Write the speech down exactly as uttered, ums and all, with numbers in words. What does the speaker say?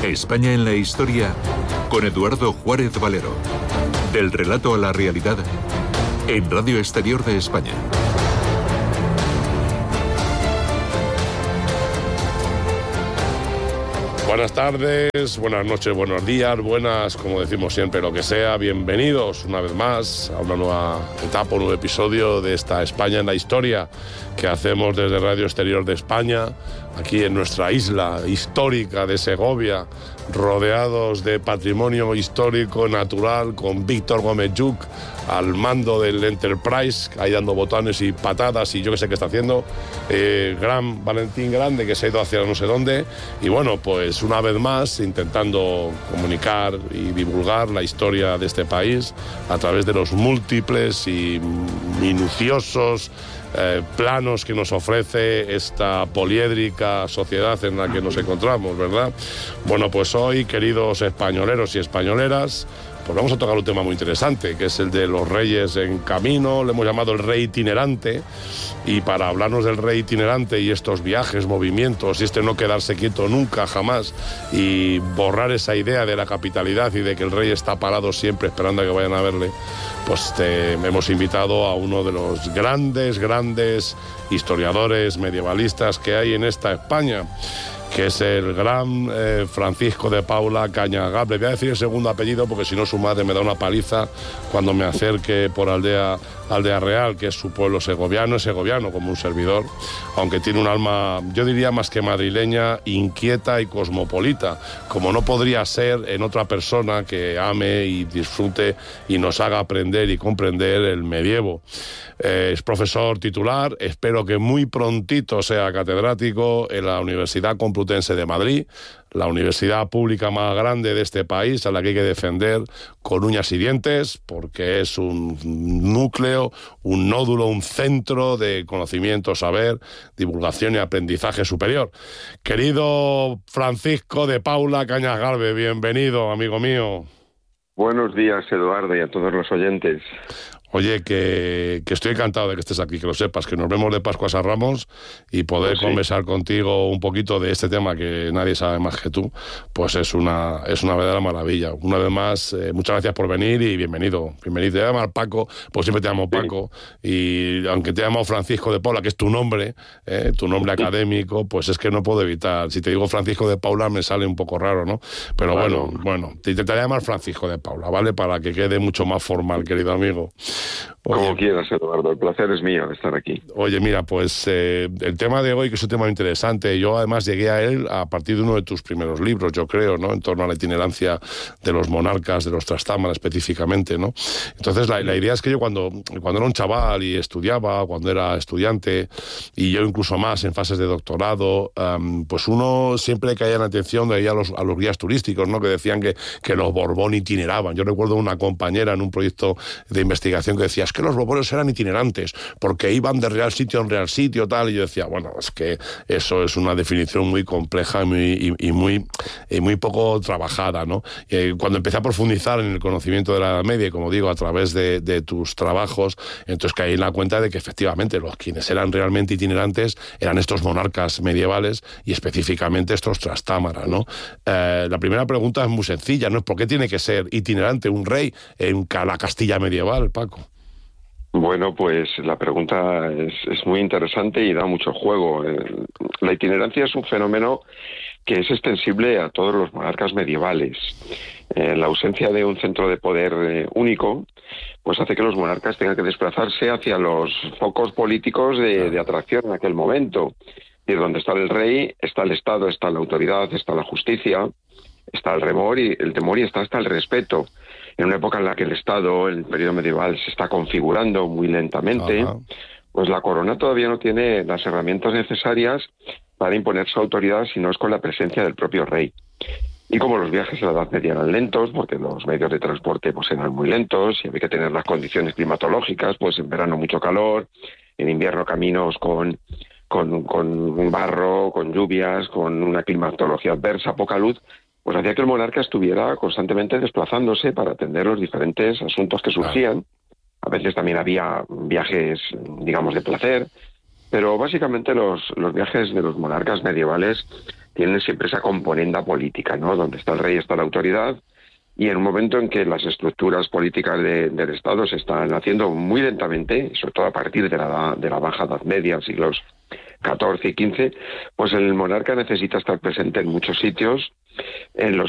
España en la historia con Eduardo Juárez Valero. Del relato a la realidad en Radio Exterior de España. Buenas tardes, buenas noches, buenos días, buenas, como decimos siempre, lo que sea. Bienvenidos una vez más a una nueva etapa, un nuevo episodio de esta España en la historia que hacemos desde Radio Exterior de España, aquí en nuestra isla histórica de Segovia, rodeados de patrimonio histórico natural, con Víctor Gómez Lluch al mando del Enterprise, ahí dando botones y patadas y yo que sé qué está haciendo, eh, gran Valentín Grande, que se ha ido hacia no sé dónde, y bueno, pues una vez más intentando comunicar y divulgar la historia de este país a través de los múltiples y minuciosos Eh, planos que nos ofrece esta poliédrica sociedad en la que nos encontramos, ¿verdad? Bueno, pues hoy, queridos españoleros y españoleras, pues vamos a tocar un tema muy interesante, que es el de los reyes en camino. Le hemos llamado el rey itinerante, y para hablarnos del rey itinerante y estos viajes, movimientos, y este no quedarse quieto nunca, jamás, y borrar esa idea de la capitalidad y de que el rey está parado siempre esperando a que vayan a verle, pues te, hemos invitado a uno de los grandes, grandes historiadores medievalistas que hay en esta España, que es el gran eh, Francisco de Paula Cañagable. Voy a decir el segundo apellido porque si no su madre me da una paliza cuando me acerque por Aldea, Aldea Real, que es su pueblo segoviano, es segoviano como un servidor, aunque tiene un alma, yo diría más que madrileña, inquieta y cosmopolita, como no podría ser en otra persona que ame y disfrute y nos haga aprender y comprender el medievo. Eh, es profesor titular, espero que muy prontito sea catedrático en la Universidad Complutense de Madrid, la universidad pública más grande de este país, a la que hay que defender con uñas y dientes, porque es un núcleo, un nódulo, un centro de conocimiento, saber, divulgación y aprendizaje superior. Querido Francisco de Paula Cañagable, bienvenido, amigo mío. Buenos días, Eduardo, y a todos los oyentes. Oye, que, que estoy encantado de que estés aquí, que lo sepas, que nos vemos de Pascuas a Ramos y poder pues sí. conversar contigo un poquito de este tema que nadie sabe más que tú, pues es una es una verdadera maravilla. Una vez más, eh, muchas gracias por venir y bienvenido. Bienvenido. Te voy a llamar Paco, pues siempre te llamo Paco, sí. Y aunque te llamo Francisco de Paula, que es tu nombre, eh, tu nombre sí. académico, pues es que no puedo evitar. Si te digo Francisco de Paula me sale un poco raro, ¿no? Pero claro. bueno, bueno, te intentaré llamar Francisco de Paula, ¿vale? Para que quede mucho más formal, querido amigo. Oye, como quieras, Eduardo, el placer es mío de estar aquí. Oye, mira, pues eh, el tema de hoy, que es un tema interesante, yo además llegué a él a partir de uno de tus primeros libros, yo creo, ¿no? En torno a la itinerancia de los monarcas, de los Trastámara específicamente, ¿no? Entonces la, la idea es que yo cuando, cuando era un chaval y estudiaba, cuando era estudiante, y yo incluso más en fases de doctorado, um, pues uno siempre caía en atención de ahí a los, a los guías turísticos, ¿no? Que decían que, que los Borbón itineraban. Yo recuerdo una compañera en un proyecto de investigación que decía, es que los Borbones eran itinerantes, porque iban de real sitio en real sitio, tal, y yo decía, bueno, es que eso es una definición muy compleja y muy, y, y muy, y muy poco trabajada, ¿no? Y cuando empecé a profundizar en el conocimiento de la Edad Media, y como digo, a través de, de tus trabajos, entonces caí en la cuenta de que efectivamente los quienes eran realmente itinerantes eran estos monarcas medievales y específicamente estos Trastámara, ¿no? Eh, la primera pregunta es muy sencilla, ¿no? ¿Por qué tiene que ser itinerante un rey en la Castilla medieval, Paco? Bueno, pues la pregunta es, es muy interesante y da mucho juego. La itinerancia es un fenómeno que es extensible a todos los monarcas medievales. Eh, la ausencia de un centro de poder eh, único, pues hace que los monarcas tengan que desplazarse hacia los focos políticos de, de atracción en aquel momento. Y donde está el rey, está el Estado, está la autoridad, está la justicia, está el temor y el temor y está hasta el respeto. En una época en la que el Estado, el periodo medieval, se está configurando muy lentamente, Ajá. pues la corona todavía no tiene las herramientas necesarias para imponer su autoridad si no es con la presencia del propio rey. Y como los viajes a la Edad Media eran lentos, porque los medios de transporte pues eran muy lentos y había que tener las condiciones climatológicas, pues en verano mucho calor, en invierno caminos con, con, con barro, con lluvias, con una climatología adversa, poca luz, pues hacía que el monarca estuviera constantemente desplazándose para atender los diferentes asuntos que surgían. A veces también había viajes, digamos, de placer, pero básicamente los, los viajes de los monarcas medievales tienen siempre esa componenda política, ¿no? Donde está el rey está la autoridad, y en un momento en que las estructuras políticas de, del Estado se están haciendo muy lentamente, sobre todo a partir de la, de la Baja Edad Media, siglos catorce y quince, pues el monarca necesita estar presente en muchos sitios en los